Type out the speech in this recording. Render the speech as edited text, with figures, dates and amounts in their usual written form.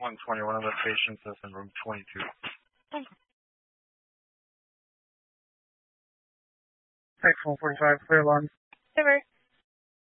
120. One of the patients is in room 22. Okay. Thanks, 145. Clear alarm. Over.